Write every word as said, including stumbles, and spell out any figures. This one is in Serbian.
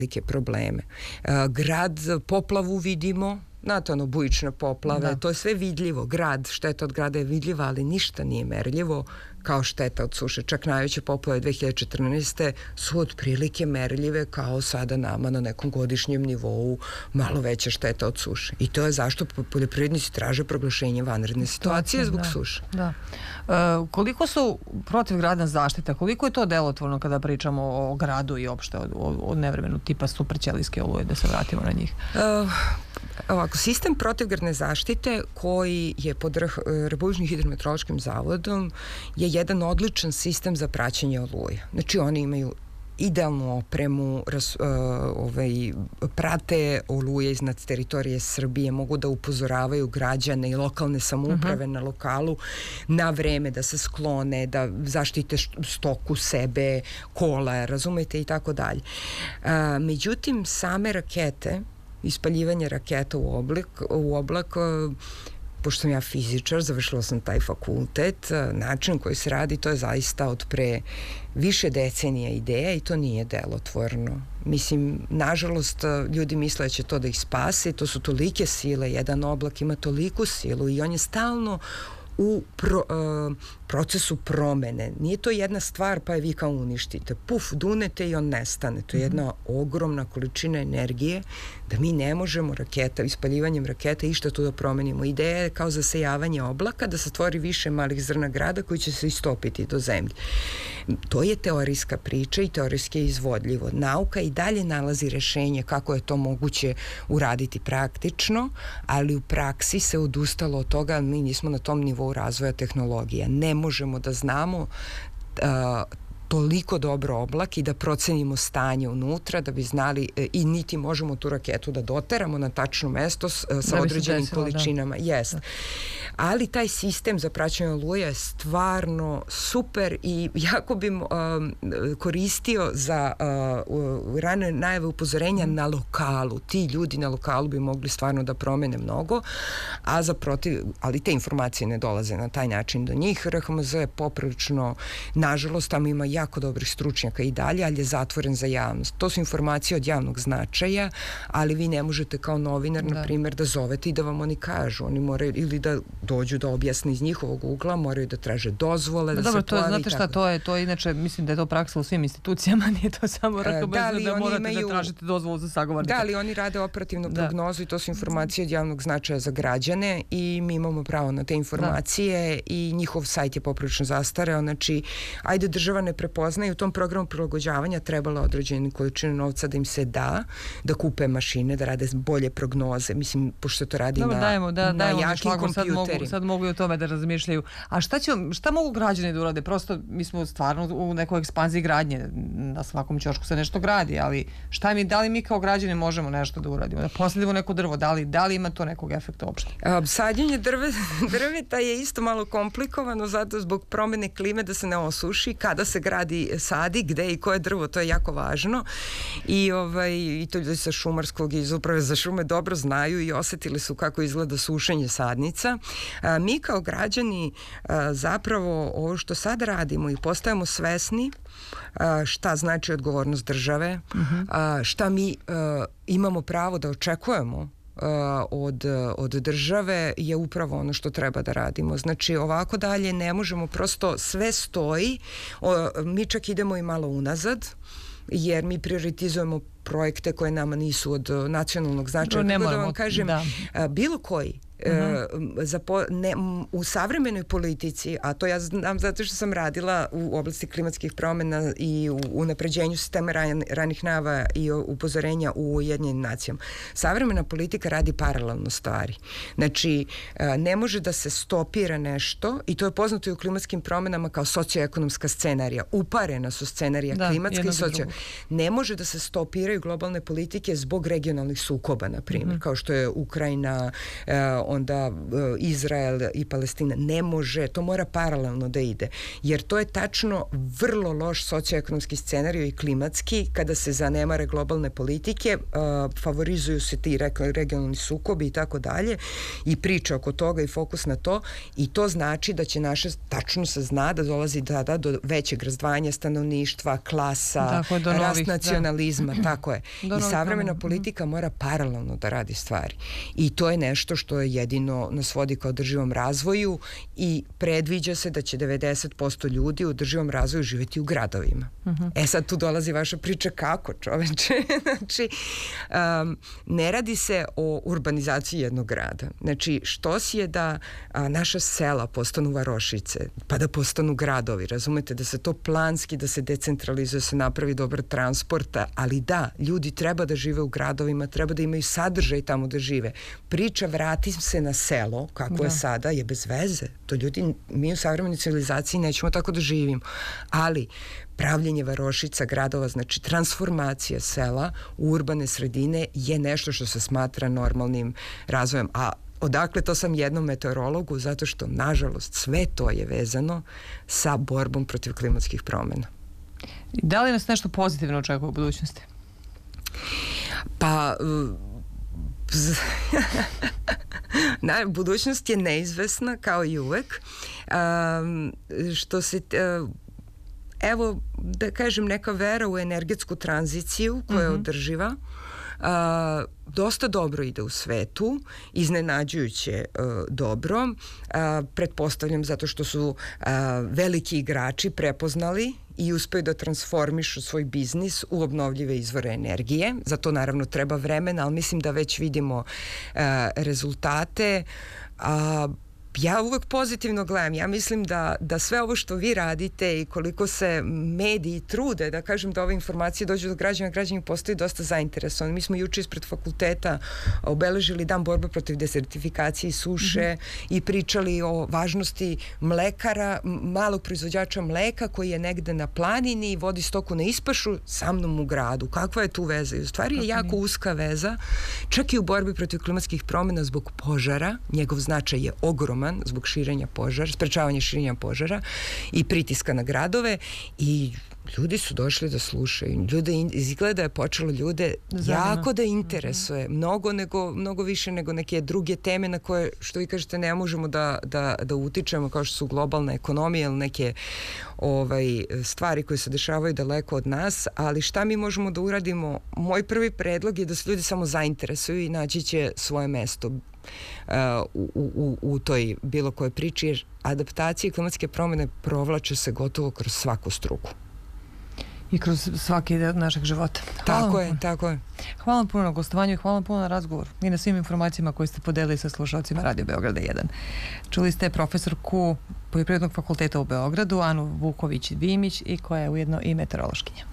velike probleme. Grad, poplavu vidimo, znate ono, bujične poplave, da. To je sve vidljivo. Grad, šteta od grada je vidljiva, ali ništa nije merljivo kao šteta od suše. Čak najveće poplave dve hiljade četrnaeste. su otprilike merljive kao sada nama na nekom godišnjem nivou malo veća šteta od suše. I to je zašto poljoprivrednici traže proglašenje vanredne situacije zbog da, suše. Da. E, koliko su protivgradna zaštita, koliko je to delotvorno kada pričamo o gradu i opšte o, o nevremenu tipa superćelijske oluje, da se vratimo na njih? E, Ovako, sistem protivgradne zaštite koji je pod Republičkim hidrometeorološkim zavodom je jedan odličan sistem za praćenje oluja. Znači oni imaju idealnu opremu, raz, uh, ovaj, prate oluje iznad teritorije Srbije, mogu da upozoravaju građane i lokalne samouprave uh-huh. na lokalu na vreme da se sklone, da zaštite stoku, sebe, kola, razumete, i tako dalje. Uh, međutim, same rakete, ispaljivanje raketa u oblak, u oblak, pošto sam ja fizičar, završila sam taj fakultet, način koji se radi, to je zaista od pre više decenija ideja i to nije delotvorno. Mislim, nažalost, ljudi misle da će to da ih spase, to su tolike sile, jedan oblak ima toliku silu i on je stalno u pro, uh, procesu promene. Nije to jedna stvar pa je vi kao uništite. Puf, dunete i on nestane. To je jedna mm-hmm. ogromna količina energije da mi ne možemo raketa, ispaljivanjem raketa išta tu da promenimo. Ideja je kao zasejavanje oblaka, da se stvori više malih zrna grada koji će se istopiti do zemlje. To je teorijska priča i teorijski je izvodljivo. Nauka i dalje nalazi rešenje kako je to moguće uraditi praktično, ali u praksi se odustalo od toga, mi nismo na tom nivou razvoja tehnologija. Ne možemo da znamo uh, toliko dobro oblak i da procenimo stanje unutra, da bi znali e, i niti možemo tu raketu da doteramo na tačno mesto s, sa da određenim desilo, količinama. Da. Jest. Da. Ali taj sistem za praćenje oluja je stvarno super i jako bi um, koristio za uh, rane najave upozorenja mm. na lokalu. Ti ljudi na lokalu bi mogli stvarno da promene mnogo, a za protiv, ali te informacije ne dolaze na taj način do njih. R H M Z je poprilično, nažalost, tamo ima jako dobrih stručnjaka i dalje, ali je zatvoren za javnost. To su informacije od javnog značaja, ali vi ne možete kao novinar, da. na primjer, da zovete i da vam oni kažu. Oni moraju ili da dođu da objasne iz njihovog ugla, moraju da traže dozvole, da, da dobro, se pojavi. Znate šta, to je, to je inače, mislim da je to praksa u svim institucijama, nije to samo R H M Z, da, da morate imaju, da tražite dozvolu za sagovornika. Da, ali oni rade operativnu da. prognozu i to su informacije od javnog značaja za građane i mi imamo pravo na te informacije da. i njihov sajt je poprilično zastareo, znači, ajde država ne prepoznaje, u tom programu prilagođavanja trebalo određene količine novca da im se da, da kupe mašine, da rade bolje prognoze, mislim, pošto to radi Dobro, na, dajemo, da, na dajemo jakim kompjuterima. Sad mogu, sad mogu i o tome da razmišljaju. A šta, će, šta mogu građani da urade? Prosto, mi smo stvarno u nekoj ekspanziji gradnje, na svakom ćošku se nešto gradi, ali šta mi, da li mi kao građani možemo nešto da uradimo? Da posadimo neko drvo, da li, da li ima to nekog efekta uopšte? A, sadjenje drve, drveta je isto malo komplikovano, zato zbog promene klime da se ne osuši, kada se gradi sadi, gde i koje drvo, to je jako važno i, ovaj, i to ljudi sa šumarskog i iz uprave za šume dobro znaju i osetili su kako izgleda sušenje sadnica. A, mi kao građani a, zapravo ovo što sad radimo i postajemo svesni a, šta znači odgovornost države, uh-huh. a, šta mi a, imamo pravo da očekujemo od, od države je upravo ono što treba da radimo. Znači ovako dalje ne možemo, prosto sve stoji, o, mi čak idemo i malo unazad jer mi prioritizujemo projekte koje nama nisu od nacionalnog značaja. Ne Kako moramo, da vam kažem, da. bilo koji Uh-huh. za po, ne, u savremenoj politici, a to ja znam zato što sam radila u oblasti klimatskih promjena i u unapređenju sistema ran, ranih najava i upozorenja u Ujedinjenim nacijama. Savremena politika radi paralelno stvari. Znači, ne može da se stopira nešto i to je poznato i u klimatskim promjenama kao socioekonomska scenarija. Uparena su scenarija da, klimatska i socio. Ne može da se stopiraju globalne politike zbog regionalnih sukoba, na primjer, uh-huh. kao što je Ukrajina, onda Izrael i Palestina. Ne može, to mora paralelno da ide. Jer to je tačno vrlo loš socioekonomski scenarij i klimatski, kada se zanemare globalne politike, favorizuju se ti regionalni sukobi i tako dalje, i priča oko toga i fokus na to, i to znači da će naše, tačno se zna da dolazi da, da, do većeg razdvajanja stanovništva, klasa, dakle, rast novih, nacionalizma, da. Tako je. Do I savremena politika mora paralelno da radi stvari. I to je nešto što je jedino nas vodi ka održivom razvoju i predviđa se da će devedeset posto ljudi u održivom razvoju živjeti u gradovima. Uh-huh. E sad tu dolazi vaša priča kako, čoveče. Znači, um, ne radi se o urbanizaciji jednog grada. Znači, što si je da a, naša sela postanu varošice, pa da postanu gradovi, razumete, da se to planski, da se decentralizuje, da se napravi dobar transport, ali da, ljudi treba da žive u gradovima, treba da imaju sadržaj tamo da žive. Priča vrati se na selo, kako da. je sada, je bez veze. To ljudi, mi u savremenoj civilizaciji nećemo tako da živimo. Ali pravljenje varošica, gradova, znači transformacija sela u urbane sredine je nešto što se smatra normalnim razvojem. A odakle to sam jednom meteorologu? Zato što, nažalost, sve to je vezano sa borbom protiv klimatskih promjena. Da li nas nešto pozitivno očekuje u budućnosti? Pa... Na, budućnost je neizvesna, kao i uvek. Um, što se... Uh, evo, da kažem, neka vera u energetsku tranziciju koja je mm-hmm. održiva. Uh, dosta dobro ide u svetu, iznenađujuće uh, dobro. Uh, pretpostavljam zato što su uh, veliki igrači prepoznali i uspeju da transformišu svoj biznis u obnovljive izvore energije. Za to naravno treba vremena, ali mislim da već vidimo uh, rezultate. A uh, Ja uvek pozitivno gledam. Ja mislim da, da sve ovo što vi radite i koliko se mediji trude, da kažem da ove informacije dođu do građana, građani postaju dosta zainteresovani. Mi smo juče ispred fakulteta obeležili dan borbe protiv desertifikacije i suše mm-hmm. i pričali o važnosti mlekara, malog proizvođača mleka koji je negde na planini i vodi stoku na ispašu sa mnom u gradu. Kakva je tu veza? I u stvari je jako uska veza, čak i u borbi protiv klimatskih promjena zbog požara. Njegov značaj je ogroman zbog širenja požara, sprečavanja širenja požara i pritiska na gradove, i ljudi su došli da slušaju. Ljude, izgleda je počelo ljude Zanima. jako da interesuje. Mm-hmm. Mnogo, nego, mnogo više nego neke druge teme na koje, što vi kažete, ne možemo da, da, da utičemo, kao što su globalna ekonomija ili neke ovaj, stvari koje se dešavaju daleko od nas, ali šta mi možemo da uradimo? Moj prvi predlog je da se ljudi samo zainteresuju i naći će svoje mesto Uh, u, u, u toj bilo kojoj priči, jer adaptacije i klimatske promjene provlače se gotovo kroz svaku struku. I kroz svaki deo našeg života. Hvala tako je, tako je. Hvala vam puno na gostovanju i hvala vam puno na razgovor i na svim informacijama koje ste podelili sa slušalcima Radio Beograda jedan. Čuli ste profesorku Poljoprivrednog fakulteta u Beogradu, Anu Vuković-Dimić, i koja je ujedno i meteorološkinja.